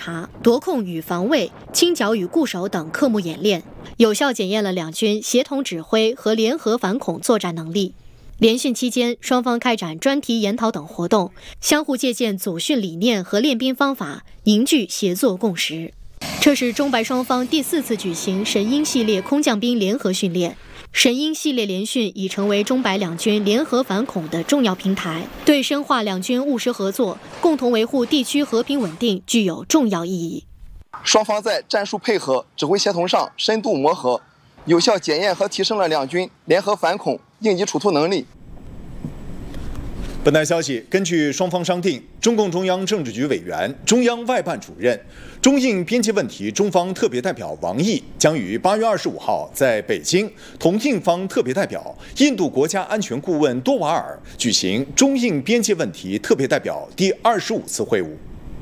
察、夺控与防卫、清剿与固守等科目演练，有效检验了两军协同指挥和联合反恐作战能力。联训期间，双方开展专题研讨等活动，相互借鉴组训理念和练兵方法，凝聚协作共识。这是中白双方第4次举行神鹰系列空降兵联合训练。神鹰系列联训已成为中白两军联合反恐的重要平台，对深化两军务实合作、共同维护地区和平稳定具有重要意义。 双方在战术配合、指挥协同上深度磨合，有效检验和提升了两军联合反恐应急处突能力。 本台消息，根据双方商定，中共中央政治局委员、中央外办主任、中印边界问题中方特别代表王毅将于8月25号在北京同印方特别代表、印度国家安全顾问多瓦尔举行中印边界问题特别代表第25次会晤。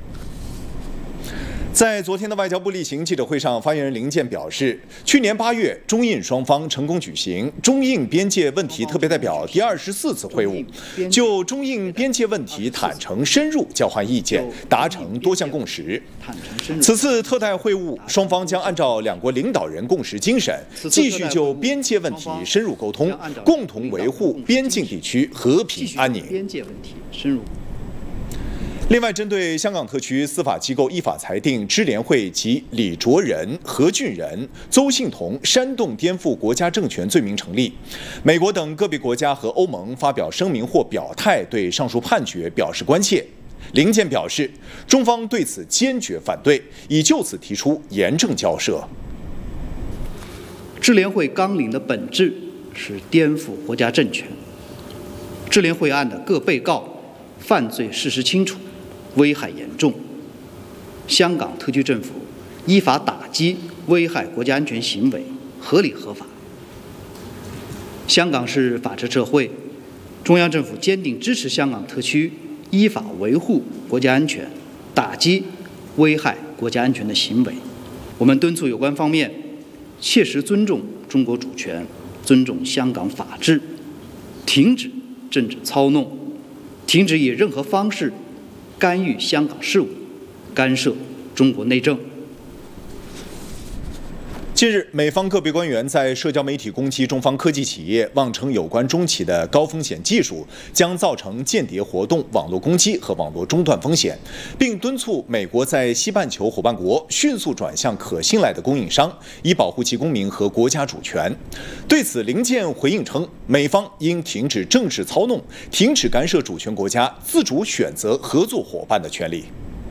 在昨天的外交部例行记者会上，发言人林健表示，去年8月，中印双方成功举行中印边界问题特别代表第24次会晤，就中印边界问题坦诚深入交换意见，达成多项共识。此次特代会晤，双方将按照两国领导人共识精神，继续就边界问题深入沟通，共同维护边境地区和平安宁。另外，针对香港特区司法机构依法裁定支联会及李卓人、何俊仁、邹幸同煽动颠覆国家政权罪名成立，美国等个别国家和欧盟发表声明或表态，对上述判决表示关切。林健表示，中方对此坚决反对，已就此提出严正交涉。 支联会纲领的本质是颠覆国家政权。支联会案的各被告犯罪事实清楚，危害严重，香港特区政府依法打击危害国家安全行为，合理合法。香港是法治社会，中央政府坚定支持香港特区依法维护国家安全，打击危害国家安全的行为。我们敦促有关方面切实尊重中国主权，尊重香港法治，停止政治操弄，停止以任何方式干预香港事务，干涉中国内政。 近日，美方个别官员在社交媒体攻击中方科技企业，妄称有关中企的高风险技术将造成间谍活动、网络攻击和网络中断风险，并敦促美国在西半球伙伴国迅速转向可信赖的供应商，以保护其公民和国家主权。对此，林健回应称，美方应停止政治操弄，停止干涉主权国家自主选择合作伙伴的权利。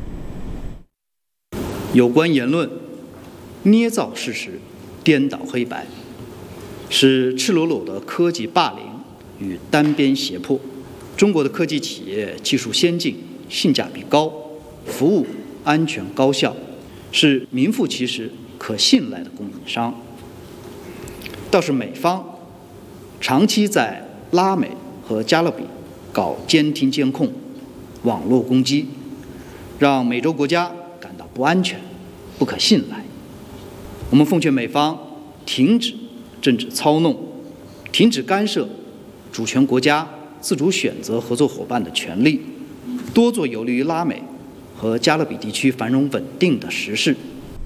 有关言论捏造事实，颠倒黑白，是赤裸裸的科技霸凌与单边胁迫。中国的科技企业技术先进、性价比高，服务安全高效，是名副其实可信赖的供应商。倒是美方长期在拉美和加勒比搞监听监控、网络攻击，让美洲国家感到不安全、不可信赖。我们奉劝美方停止政治操弄，停止干涉主权国家自主选择合作伙伴的权利，多做有利于拉美和加勒比地区繁荣稳定的实事。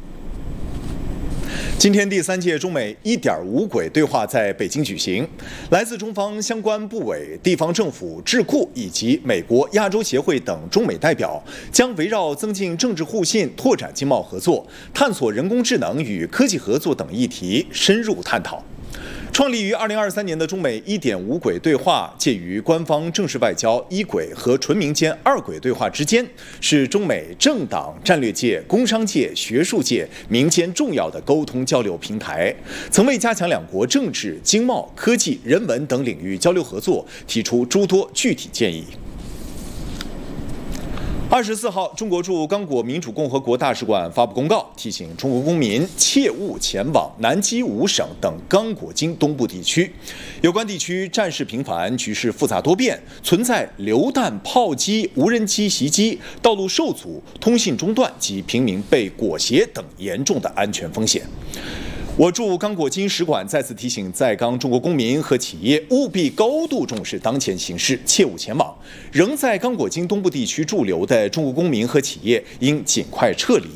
今天第3届中美1.5轨对话在北京举行，来自中方相关部委、地方政府、智库以及美国亚洲协会等中美代表，将围绕增进政治互信、拓展经贸合作、探索人工智能与科技合作等议题深入探讨。创立于2023年的中美1.5轨对话，介于官方正式外交1轨和纯民间2轨对话之间，是中美政党、战略界、工商界、学术界、民间重要的沟通交流平台，曾为加强两国政治、经贸、科技、人文等领域交流合作提出诸多具体建议。24号，中国驻刚果民主共和国大使馆发布公告，提醒中国公民切勿前往南基5省等刚果金东部地区。有关地区战事频繁，局势复杂多变，存在榴弹、炮击、无人机袭击、道路受阻、通信中断及平民被裹挟等严重的安全风险。我驻刚果金使馆再次提醒在刚中国公民和企业务必高度重视当前形势，切勿前往。仍在刚果金东部地区驻留的中国公民和企业应尽快撤离，